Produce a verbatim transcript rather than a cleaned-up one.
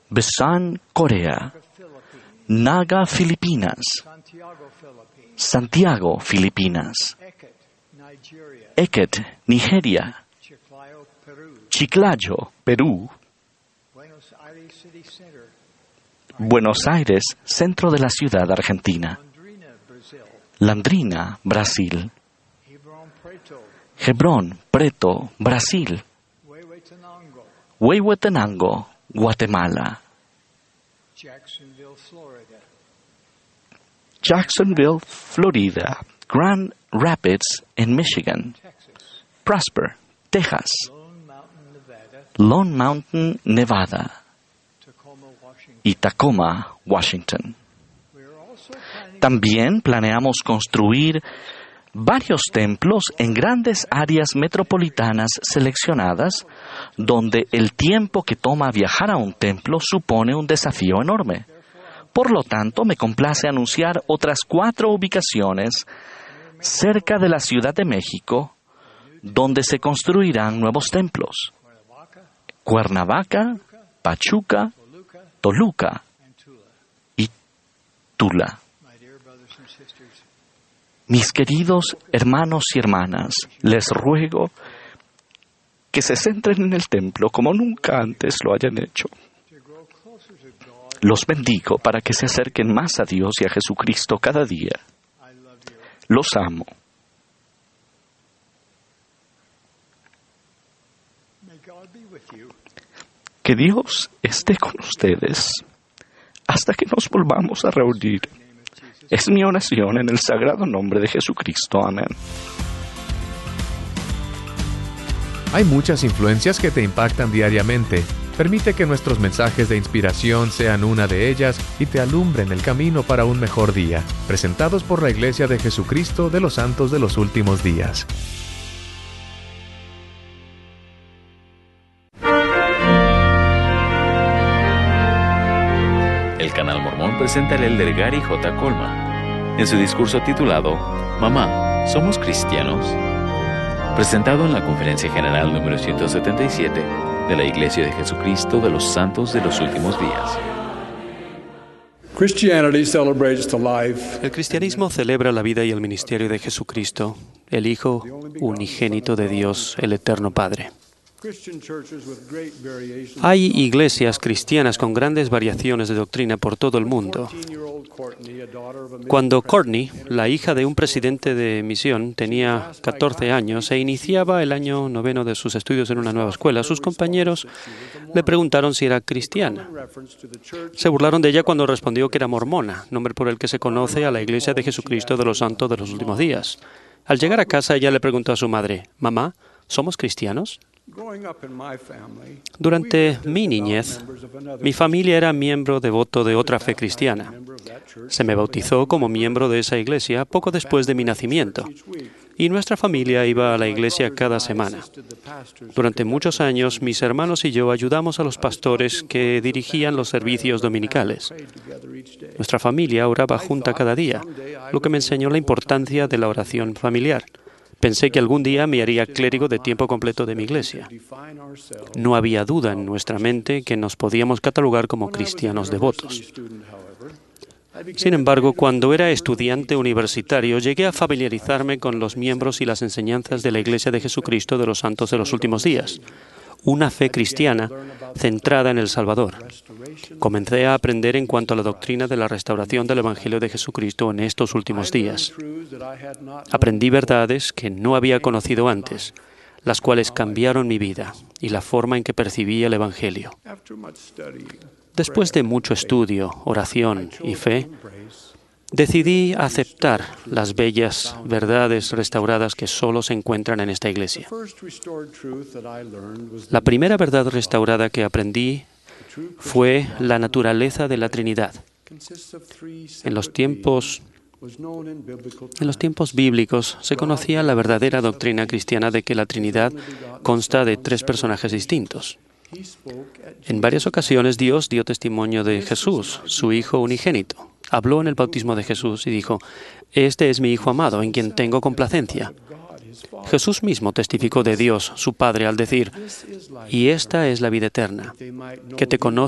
Busan, Corea. Naga, Filipinas. Santiago, Filipinas. Eket, Nigeria. Chiclayo, Perú. Buenos Aires, centro de la ciudad argentina. Landrina, Brasil. Hebrón, Preto, Brasil. Huehuetenango, Guatemala. Jacksonville, Florida. Grand Rapids, en Michigan. Prosper, Texas. Lone Mountain, Nevada. Y Tacoma, Washington. También planeamos construir varios templos en grandes áreas metropolitanas seleccionadas, donde el tiempo que toma viajar a un templo supone un desafío enorme. Por lo tanto, me complace anunciar otras cuatro ubicaciones cerca de la Ciudad de México, donde se construirán nuevos templos: Cuernavaca, Pachuca, Toluca y Tula. Mis queridos hermanos y hermanas, les ruego que se centren en el templo como nunca antes lo hayan hecho. Los bendigo para que se acerquen más a Dios y a Jesucristo cada día. Los amo. Que Dios esté con ustedes hasta que nos volvamos a reunir. Es mi oración en el sagrado nombre de Jesucristo. Amén. Hay muchas influencias que te impactan diariamente. Permite que nuestros mensajes de inspiración sean una de ellas y te alumbren el camino para un mejor día. Presentados por la Iglesia de Jesucristo de los Santos de los Últimos Días. El Canal Mormón presenta al elder Gary J. Coleman en su discurso titulado Mamá, ¿somos cristianos?, presentado en la Conferencia General número ciento setenta y siete de la Iglesia de Jesucristo de los Santos de los Últimos Días. El cristianismo celebra la vida y el ministerio de Jesucristo, el Hijo unigénito de Dios, el Eterno Padre. Hay iglesias cristianas con grandes variaciones de doctrina por todo el mundo. Cuando Courtney, la hija de un presidente de misión, tenía catorce años e iniciaba el año noveno de sus estudios en una nueva escuela, sus compañeros le preguntaron si era cristiana. Se burlaron de ella cuando respondió que era mormona, nombre por el que se conoce a la Iglesia de Jesucristo de los Santos de los Últimos Días. Al llegar a casa, ella le preguntó a su madre: «Mamá, ¿somos cristianos?». Durante mi niñez, mi familia era miembro devoto de otra fe cristiana. Se me bautizó como miembro de esa iglesia poco después de mi nacimiento, y nuestra familia iba a la iglesia cada semana. Durante muchos años, mis hermanos y yo ayudamos a los pastores que dirigían los servicios dominicales. Nuestra familia oraba junta cada día, lo que me enseñó la importancia de la oración familiar. Pensé que algún día me haría clérigo de tiempo completo de mi iglesia. No había duda en nuestra mente que nos podíamos catalogar como cristianos devotos. Sin embargo, cuando era estudiante universitario, llegué a familiarizarme con los miembros y las enseñanzas de la Iglesia de Jesucristo de los Santos de los Últimos Días, una fe cristiana centrada en el Salvador. Comencé a aprender en cuanto a la doctrina de la restauración del Evangelio de Jesucristo en estos últimos días. Aprendí verdades que no había conocido antes, las cuales cambiaron mi vida y la forma en que percibía el Evangelio. Después de mucho estudio, oración y fe, decidí aceptar las bellas verdades restauradas que solo se encuentran en esta iglesia. La primera verdad restaurada que aprendí fue la naturaleza de la Trinidad. En los tiempos, en los tiempos bíblicos se conocía la verdadera doctrina cristiana de que la Trinidad consta de tres personajes distintos. En varias ocasiones Dios dio testimonio de Jesús, su Hijo unigénito. Habló en el bautismo de Jesús y dijo: «Este es mi Hijo amado, en quien tengo complacencia». Jesús mismo testificó de Dios, su Padre, al decir: «Y esta es la vida eterna, que te conozcan